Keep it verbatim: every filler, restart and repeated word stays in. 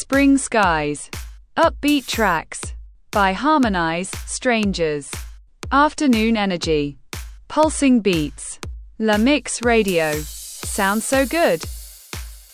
Spring Skies. Upbeat tracks by Harmonize, Strangers. Afternoon Energy. Pulsing beats. La Mix Radio. Sounds so good.